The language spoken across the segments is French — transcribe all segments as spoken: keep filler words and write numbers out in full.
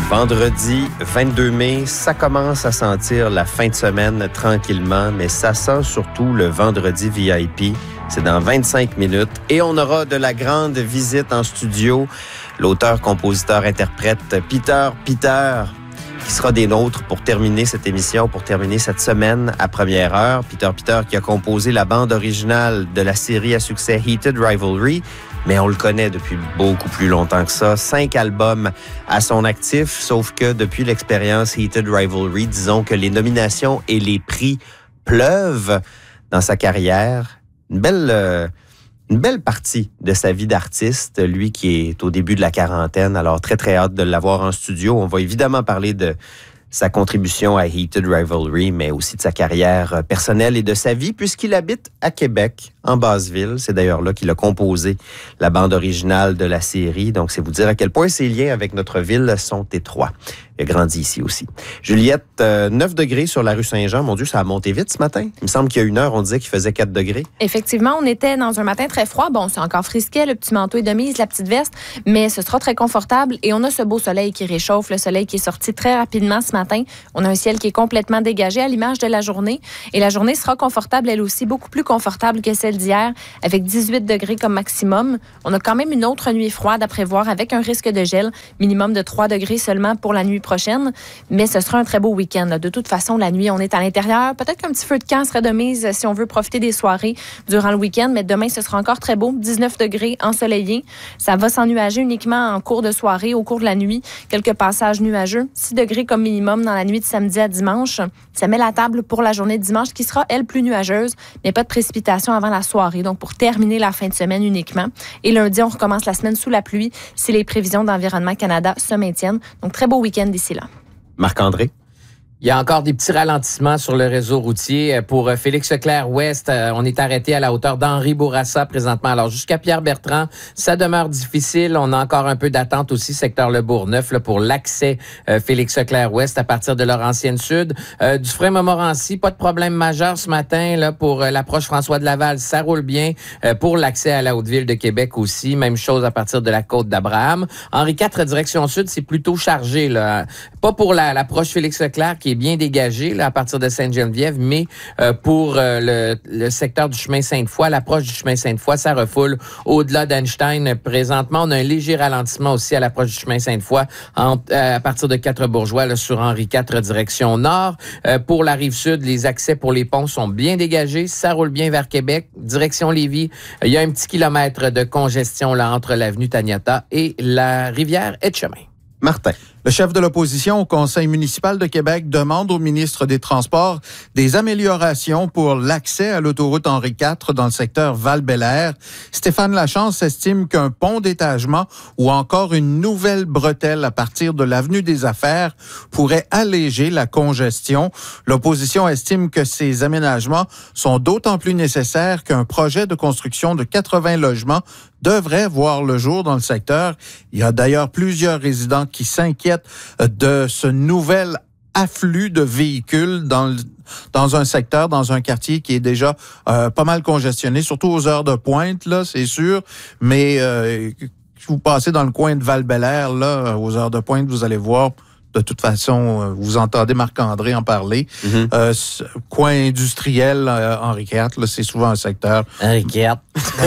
Vendredi vingt-deux mai, ça commence à sentir la fin de semaine tranquillement, mais ça sent surtout le vendredi V I P. C'est dans vingt-cinq minutes et on aura de la grande visite en studio. L'auteur, compositeur, interprète Peter Peter qui sera des nôtres pour terminer cette émission, pour terminer cette semaine à première heure. Peter Peter qui a composé la bande originale de la série à succès Heated Rivalry, mais on le connaît depuis beaucoup plus longtemps que ça. Cinq albums à son actif, sauf que depuis l'expérience Heated Rivalry, disons que les nominations et les prix pleuvent dans sa carrière. Une belle... Euh, Une belle partie de sa vie d'artiste, lui qui est au début de la quarantaine, alors très très hâte de l'avoir en studio. On va évidemment parler de sa contribution à Heated Rivalry, mais aussi de sa carrière personnelle et de sa vie, puisqu'il habite à Québec, en Basse-Ville. C'est d'ailleurs là qu'il a composé la bande originale de la série, donc c'est vous dire à quel point ses liens avec notre ville sont étroits. Il a grandi ici aussi. Juliette, euh, neuf degrés sur la rue Saint-Jean. Mon Dieu, ça a monté vite ce matin. Il me semble qu'il y a une heure, on disait qu'il faisait quatre degrés. Effectivement, on était dans un matin très froid. Bon, c'est encore frisquet, le petit manteau et chemise, la petite veste, mais ce sera très confortable. Et on a ce beau soleil qui réchauffe, le soleil qui est sorti très rapidement ce matin. On a un ciel qui est complètement dégagé à l'image de la journée. Et la journée sera confortable, elle aussi, beaucoup plus confortable que celle d'hier, avec dix-huit degrés comme maximum. On a quand même une autre nuit froide à prévoir avec un risque de gel, minimum de trois degrés seulement pour la nuit prochaine, mais ce sera un très beau week-end. De toute façon, la nuit, on est à l'intérieur. Peut-être qu'un petit feu de camp serait de mise si on veut profiter des soirées durant le week-end, mais demain, ce sera encore très beau. dix-neuf degrés ensoleillés. Ça va s'ennuager uniquement en cours de soirée, au cours de la nuit. Quelques passages nuageux. six degrés comme minimum dans la nuit de samedi à dimanche. Ça met la table pour la journée de dimanche qui sera, elle, plus nuageuse, mais pas de précipitation avant la soirée. Donc, pour terminer la fin de semaine uniquement. Et lundi, on recommence la semaine sous la pluie si les prévisions d'Environnement Canada se maintiennent. Donc, très beau week-end d'ici là. Marc-André? Il y a encore des petits ralentissements sur le réseau routier. Pour Félix Leclerc-Ouest, on est arrêté à la hauteur d'Henri Bourassa présentement. Alors, jusqu'à Pierre-Bertrand, ça demeure difficile. On a encore un peu d'attente aussi, secteur Le Bourgneuf, là, pour l'accès euh, Félix Leclerc-Ouest à partir de Laurentienne-Sud. Euh, du Frein-Montmorency, pas de problème majeur ce matin là pour euh, l'approche François de Laval. Ça roule bien. Euh, pour l'accès à la Haute-Ville de Québec aussi, même chose à partir de la côte d'Abraham. Henri quatre, direction Sud, c'est plutôt chargé, là. Pas pour la, l'approche Félix Leclerc qui est bien dégagé là, à partir de Sainte-Geneviève, mais euh, pour euh, le, le secteur du chemin Sainte-Foy, l'approche du chemin Sainte-Foy, ça refoule au-delà d'Einstein. Présentement, on a un léger ralentissement aussi à l'approche du chemin Sainte-Foy en, euh, à partir de Quatre-Bourgeois là, sur Henri quatre, direction nord. Euh, pour la Rive-Sud, les accès pour les ponts sont bien dégagés. Ça roule bien vers Québec, direction Lévis. Il y a un petit kilomètre de congestion là, entre l'avenue Taniata et la rivière Etchemin. Martin. Le chef de l'opposition au Conseil municipal de Québec demande au ministre des Transports des améliorations pour l'accès à l'autoroute Henri quatre dans le secteur Val-Bélair. Stéphane Lachance estime qu'un pont d'étagement ou encore une nouvelle bretelle à partir de l'avenue des Affaires pourrait alléger la congestion. L'opposition estime que ces aménagements sont d'autant plus nécessaires qu'un projet de construction de quatre-vingts logements devrait voir le jour dans le secteur. Il y a d'ailleurs plusieurs résidents qui s'inquiètent de ce nouvel afflux de véhicules dans le, dans un secteur, dans un quartier qui est déjà euh, pas mal congestionné, surtout aux heures de pointe, là, c'est sûr. Mais euh, si vous passez dans le coin de Val-Bélair, là, aux heures de pointe, vous allez voir. De toute façon, vous entendez Marc-André en parler. Mm-hmm. Euh, ce coin industriel, euh, Henri quatre, là, c'est souvent un secteur. Henri quatre.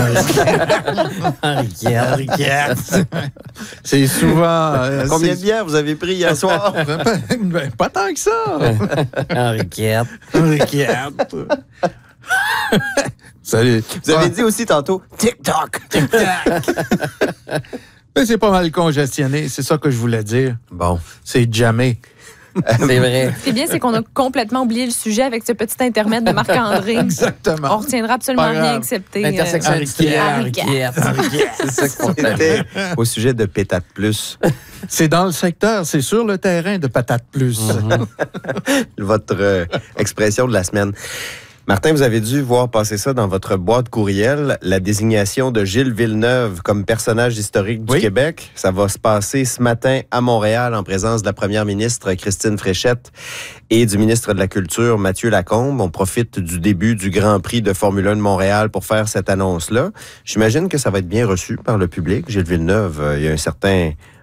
Henri quatre. Henri quatre. C'est souvent. Euh, Combien c'est... de bières vous avez pris hier soir? ben, pas tant que ça. Henri quatre. Henri quatre. Salut. Vous avez dit aussi tantôt TikTok. TikTok. Mais c'est pas mal congestionné, c'est ça que je voulais dire. Bon. C'est jamais. C'est vrai. Ce qui est bien, c'est qu'on a complètement oublié le sujet avec ce petit intermède de Marc-André. Exactement. On retiendra absolument rien excepté. L'intersection euh, industrielle, Henri quatre. C'est ça qu'on était au sujet de Pétate Plus. C'est dans le secteur, c'est sur le terrain de Patate Plus. Mm-hmm. Votre euh, expression de la semaine. Martin, vous avez dû voir passer ça dans votre boîte courriel, la désignation de Gilles Villeneuve comme personnage historique du oui. Québec. Ça va se passer ce matin à Montréal en présence de la première ministre Christine Fréchette et du ministre de la Culture Mathieu Lacombe. On profite du début du Grand Prix de Formule un de Montréal pour faire cette annonce-là. J'imagine que ça va être bien reçu par le public. Gilles Villeneuve, il y a un certain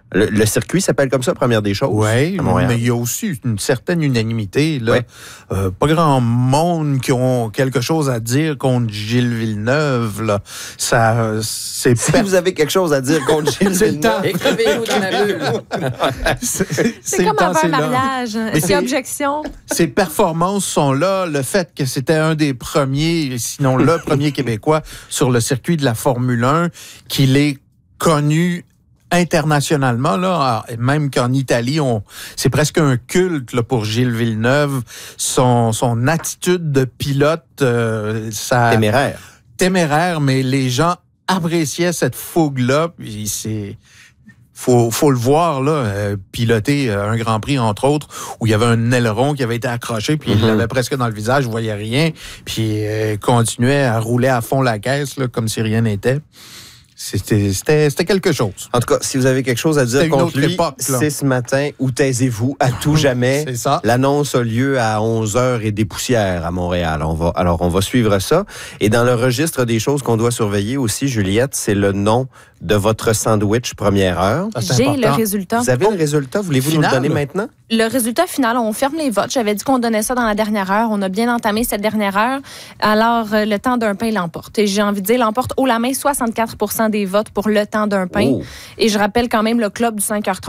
Le, le circuit s'appelle comme ça, Première des choses, Oui, à Montréal. mais il y a aussi une certaine unanimité. Là. Ouais. Euh, pas grand monde qui ont quelque chose à dire contre Gilles Villeneuve. Là. Ça, c'est Si per- vous avez quelque chose à dire contre Gilles C'est le temps. Villeneuve, Écrivez-nous dans la bulle. c'est, C'est comme le temps, avant c'est un là. mariage. Est-ce qu'il y c'est- a objection? Ses performances sont là. Le fait que c'était un des premiers, sinon le premier Québécois sur le circuit de la Formule un, qu'il est connu internationalement, là, même qu'en Italie, on, c'est presque un culte là, pour Gilles Villeneuve. Son, son attitude de pilote, euh, ça téméraire. téméraire, mais les gens appréciaient cette fougue-là. Puis c'est faut, faut le voir là, euh, piloter euh, un Grand Prix entre autres, où il y avait un aileron qui avait été accroché, puis Mm-hmm. il l'avait presque dans le visage, je voyais rien, puis euh, continuait à rouler à fond la caisse là, comme si rien n'était. C'était, c'était, c'était quelque chose. En tout cas, si vous avez quelque chose à dire C'était une contre autre lui, époque, là. c'est ce matin ou taisez-vous à tout jamais. C'est ça. L'annonce a lieu à onze heures et des poussières à Montréal. On va, alors, on va suivre ça. Et dans le registre des choses qu'on doit surveiller aussi, Juliette, c'est le nom de votre sandwich première heure. Ah, c'est J'ai important. le résultat. Vous avez le résultat? Voulez-vous nous le Final. donner maintenant? Le résultat final, on ferme les votes. J'avais dit qu'on donnait ça dans la dernière heure. On a bien entamé cette dernière heure. Alors, euh, le temps d'un pain l'emporte. Et j'ai envie de dire, l'emporte haut la main, soixante-quatre pour cent des votes pour le temps d'un pain. Oh. Et je rappelle quand même le club du cinq heures trente.